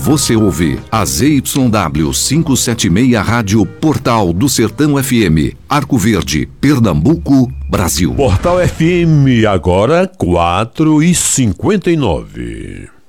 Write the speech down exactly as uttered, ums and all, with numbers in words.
Você ouve a Z Y W quinhentos e setenta e seis Rádio Portal do Sertão F M, Arco Verde, Pernambuco, Brasil. Portal F M, agora quatro e cinquenta e nove.